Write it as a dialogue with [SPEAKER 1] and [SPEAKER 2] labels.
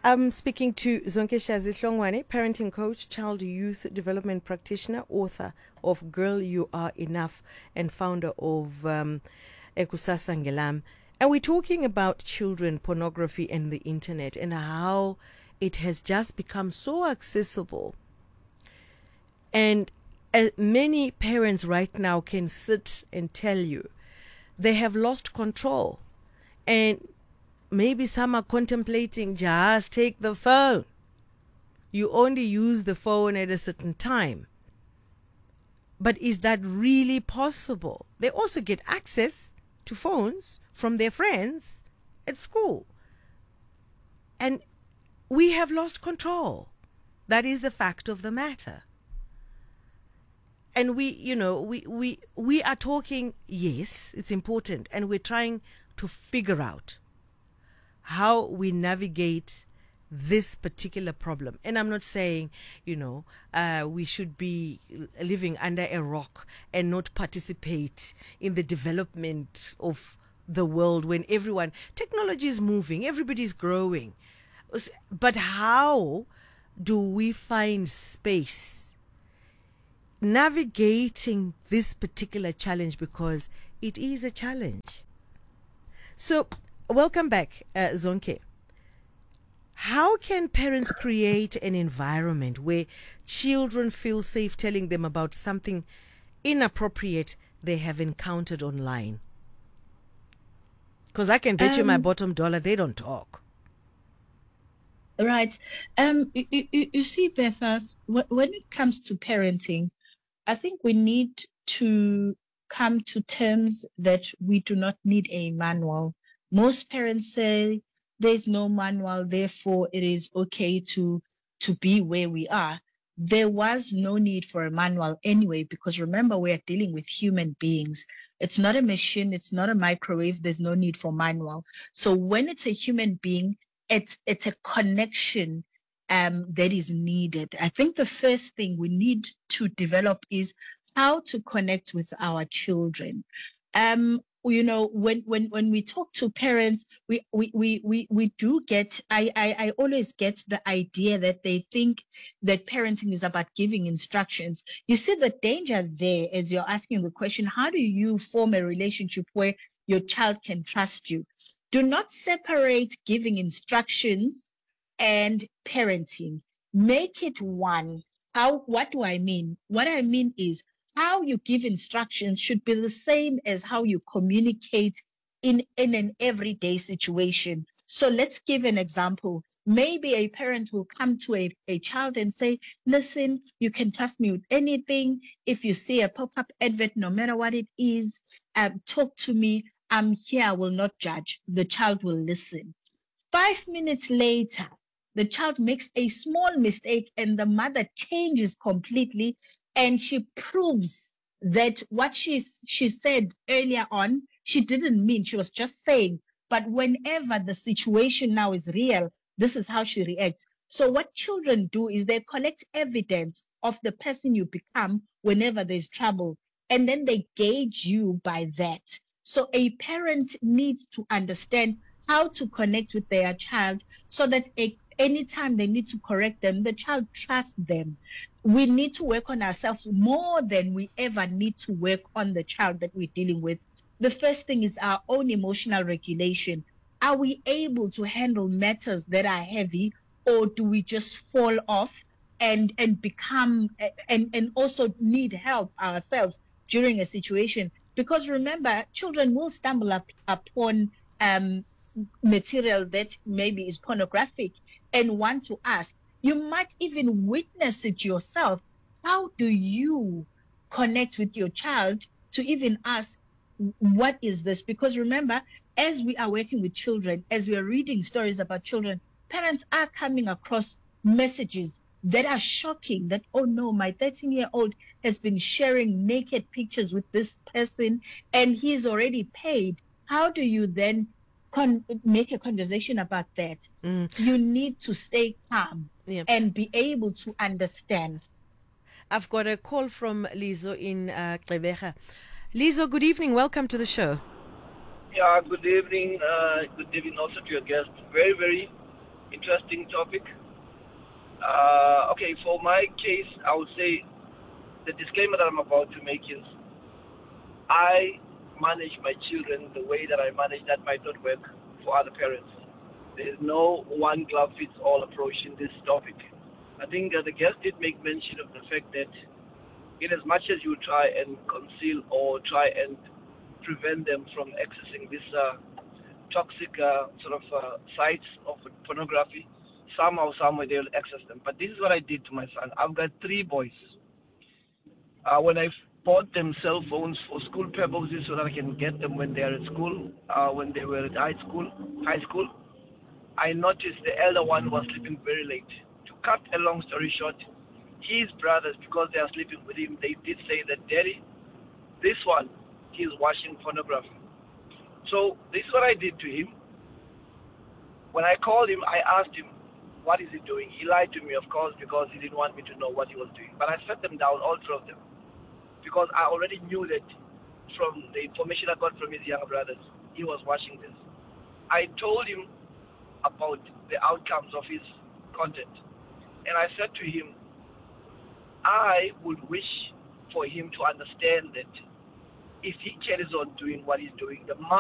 [SPEAKER 1] I'm speaking to Zonke Shazihlongwane, parenting coach, child youth development practitioner, author of Girl You Are Enough, and founder of Ekusasa Ngelam. And we're talking about children, pornography, and the internet, and how it has just become so accessible. And many parents right now can sit and tell you they have lost control. And maybe some are contemplating just take the phone. You only use the phone at a certain time. But is that really possible? They also get access to phones from their friends at school. And we have lost control. That is the fact of the matter. And we are talking, yes, it's important, and we're trying to figure out how we navigate this particular problem. And I'm not saying, we should be living under a rock and not participate in the development of the world when technology is moving, everybody's growing. But how do we find space navigating this particular challenge, because it is a challenge? So, welcome back, Zonke. How can parents create an environment where children feel safe telling them about something inappropriate they have encountered online? Because I can bet you my bottom dollar they don't talk.
[SPEAKER 2] Right. You see, Betha, when it comes to parenting, I think we need to come to terms that we do not need a manual. Most parents say there's no manual, therefore it is okay to be where we are. There was no need for a manual anyway, because remember, we are dealing with human beings. It's not a machine, it's not a microwave, there's no need for manual. So when it's a human being, it's a connection that is needed. I think the first thing we need to develop is how to connect with our children. When we talk to parents, we do get, I always get the idea that they think that parenting is about giving instructions. You see the danger there as you're asking the question, how do you form a relationship where your child can trust you? Do not separate giving instructions and parenting. Make it one. What do I mean? What I mean is how you give instructions should be the same as how you communicate in an everyday situation. So let's give an example. Maybe a parent will come to a child and say, listen, you can trust me with anything. If you see a pop-up advert, no matter what it is, talk to me. I'm here, I will not judge. The child will listen. 5 minutes later, the child makes a small mistake and the mother changes completely, and she proves that what she said earlier on, she didn't mean, she was just saying. But whenever the situation now is real, this is how she reacts. So what children do is they collect evidence of the person you become whenever there's trouble, and then they gauge you by that. So a parent needs to understand how to connect with their child so that anytime they need to correct them, the child trusts them. We need to work on ourselves more than we ever need to work on the child that we're dealing with. The first thing is our own emotional regulation. Are we able to handle matters that are heavy, or do we just fall off and become and also need help ourselves during a situation? Because remember, children will stumble upon material that maybe is pornographic and want to ask. You might even witness it yourself. How do you connect with your child to even ask, what is this? Because remember, as we are working with children, as we are reading stories about children, parents are coming across messages that are shocking, that, oh no, my 13-year-old has been sharing naked pictures with this person and he's already paid. How do you then make a conversation about that? You need to stay calm and be able to understand.
[SPEAKER 1] I've got a call from Lizo in Gqeberha. Lizo, good evening. Welcome to the show.
[SPEAKER 3] Yeah, good evening. Good evening also to your guest. Very, very Interesting topic. Okay, for my case, I would say the disclaimer that I'm about to make is I manage my children the way that I manage that might not work for other parents. There's no one glove fits all approach in this topic. I think the guest did make mention of the fact that in as much as you try and conceal or try and prevent them from accessing this toxic sites of pornography, somehow, somewhere they'll access them. But this is what I did to my son. I've got 3 boys. When I bought them cell phones for school purposes so that I can get them when they are at school, when they were at high school, I noticed the elder one was sleeping very late. To cut a long story short, his brothers, because they are sleeping with him, they did say that, Daddy, this one, he's watching pornography. So this is what I did to him. When I called him, I asked him, what is he doing? He lied to me, of course, because he didn't want me to know what he was doing. But I sat them down, all 3 of them, because I already knew that from the information I got from his younger brothers, he was watching this. I told him about the outcomes of his content. And I said to him, I would wish for him to understand that if he carries on doing what he's doing, the